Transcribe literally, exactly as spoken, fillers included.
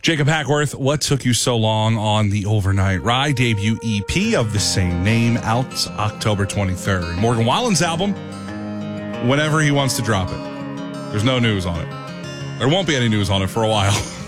Jacob Hackworth, what took you so long on the Overnight Ride debut E P of the same name, out October twenty-third. Morgan Wallen's album, whenever he wants to drop it. There's no news on it. There won't be any news on it for a while.